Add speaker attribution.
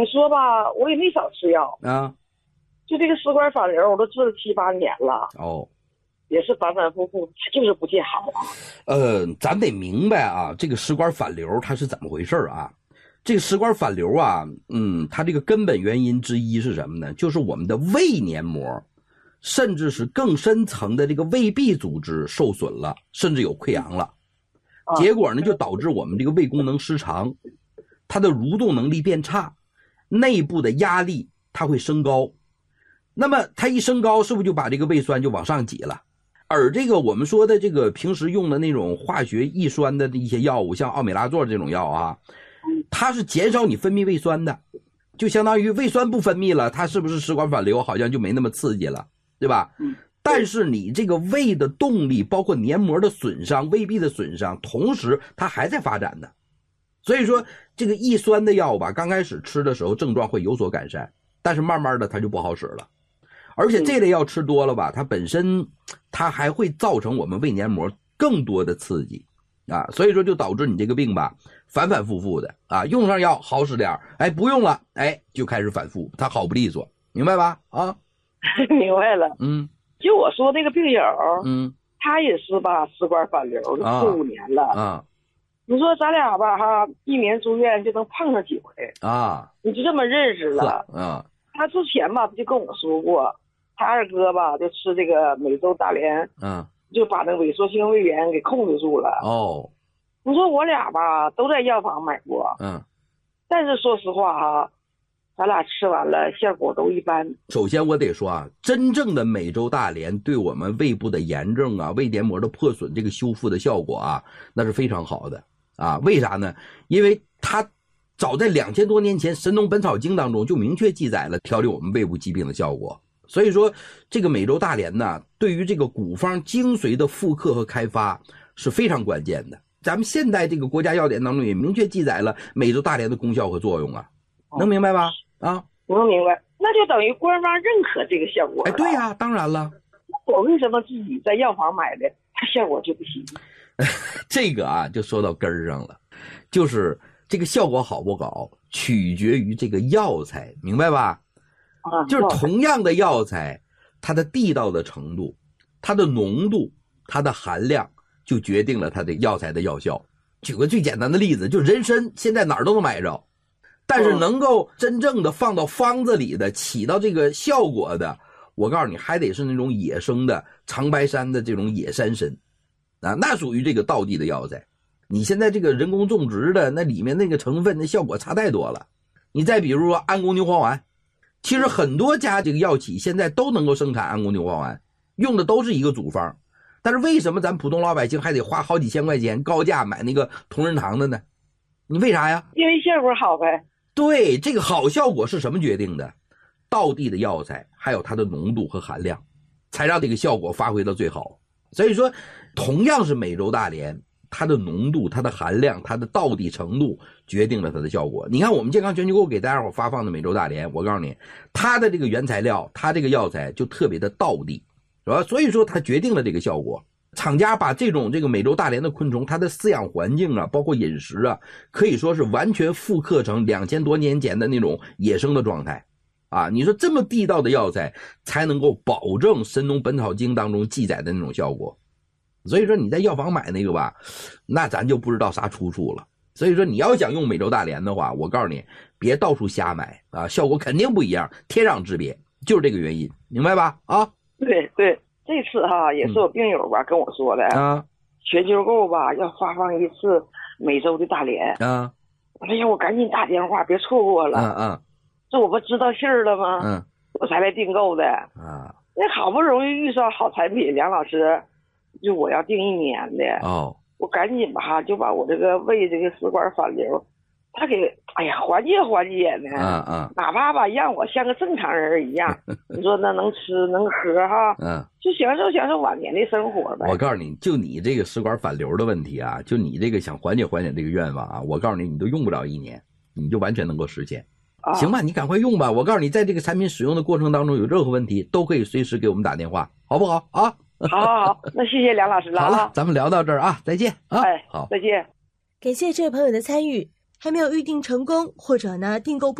Speaker 1: 你说吧，我也没少吃药
Speaker 2: 啊。
Speaker 1: 就这个食管反流，我都治了7、8年了。
Speaker 2: 哦，
Speaker 1: 也是反反复复，它就是不见好啊。
Speaker 2: 咱得明白啊，这个食管反流它是怎么回事啊？这个食管反流啊，它这个根本原因之一是什么呢？就是我们的胃黏膜，甚至是更深层的这个胃壁组织受损了，甚至有溃疡了。结果呢，就导致我们这个胃功能失常，它的蠕动能力变差，内部的压力它会升高。那么它一升高，是不是就把这个胃酸就往上挤了？而这个我们说的这个平时用的那种化学抑酸的一些药物，像奥美拉唑这种药啊，它是减少你分泌胃酸的，就相当于胃酸不分泌了，它是不是食管反流好像就没那么刺激了，对吧？但是你这个胃的动力，包括黏膜的损伤、胃壁的损伤，同时它还在发展的。所以说这个抑酸的药吧，刚开始吃的时候症状会有所改善，但是慢慢的它就不好使了。而且这类药吃多了吧，它本身它还会造成我们胃黏膜更多的刺激啊，所以说就导致你这个病吧反反复复的啊，用上药好使点，不用了，就开始反复，它好不利索，明白吧？啊，
Speaker 1: 明白了。就我说那个病友，他也是吧，食管反流就4、5年了啊。你说咱俩吧哈，一年住院就能碰上几回啊？你就这么认识了啊？他之前吧，他就跟我说过，他二哥吧就吃这个美洲大连，就把那个萎缩性胃炎给控制住了。你说我俩吧都在药房买过，但是说实话哈，咱俩吃完了效果都一般。
Speaker 2: 首先我得说啊，真正的美洲大连对我们胃部的炎症啊、胃黏膜的破损这个修复的效果啊，那是非常好的啊。为啥呢？因为它早在2000多年前《神农本草经》当中就明确记载了调理我们胃部疾病的效果。所以说这个美洲大连呢，对于这个古方精髓的复刻和开发是非常关键的。咱们现代这个国家药典当中也明确记载了美洲大连的功效和作用啊，能明白吧？啊，
Speaker 1: 能明白。那就等于官方认可这个效果了。
Speaker 2: 对呀，当然了。
Speaker 1: 我为什么自己在药房买的，它效果就不行？
Speaker 2: 这个啊，就说到根儿上了，就是这个效果好不好，取决于这个药材，明白吧？就是同样的药材，它的地道的程度、它的浓度、它的含量，就决定了它的药材的药效。举个最简单的例子，就人参，现在哪儿都能买着，但是能够真正的放到方子里的，起到这个效果的，我告诉你，还得是那种野生的长白山的这种野山参啊，那属于这个道地的药材。你现在这个人工种植的，那里面那个成分的效果差太多了。你再比如说安宫牛黄丸，其实很多家这个药企现在都能够生产安宫牛黄丸，用的都是一个组方，但是为什么咱普通老百姓还得花好几千块钱高价买那个同仁堂的呢？你为啥呀？
Speaker 1: 因为效果好呗。
Speaker 2: 对，这个好效果是什么决定的？道地的药材还有它的浓度和含量，才让这个效果发挥到最好。所以说同样是美洲大连，它的浓度、它的含量、它的道地程度决定了它的效果。你看我们健康全球购给大家伙发放的美洲大连，我告诉你，它的这个原材料，它这个药材就特别的道地，是吧？所以说它决定了这个效果。厂家把这个美洲大连的昆虫，它的饲养环境啊，包括饮食啊，可以说是完全复刻成2000多年前的那种野生的状态啊。你说这么地道的药材才能够保证《神农本草经》当中记载的那种效果。所以说你在药房买那个吧，那咱就不知道啥出处了。所以说你要想用美洲大连的话，我告诉你，别到处瞎买啊，效果肯定不一样，天壤之别，就是这个原因，明白吧？啊，
Speaker 1: 对对，这次哈也是我病友吧跟我说的啊，全球购吧要发放一次美洲的大连啊，哎呀，我赶紧打电话，别错过了。这我不知道信儿了吗？我才来订购的啊。那好不容易遇上好产品，梁老师。就我要订1年的我赶紧吧就把我这个胃这个食管反流他给缓解缓解呢哪怕吧让我像个正常人一样你说那能吃能喝哈就享受晚年的生活呗。
Speaker 2: 我告诉你，就你这个食管反流的问题啊，就你这个想缓解缓解这个愿望啊，我告诉你，你都用不了1年，你就完全能够实现。行吧，你赶快用吧。我告诉你，在这个产品使用的过程当中有任何问题都可以随时给我们打电话，好不好啊？
Speaker 1: 好，那谢谢梁老师了。
Speaker 2: 好了，咱们聊到这儿啊，再见啊！
Speaker 1: 好，再见。
Speaker 3: 感谢这位朋友的参与，还没有预定成功或者呢订购不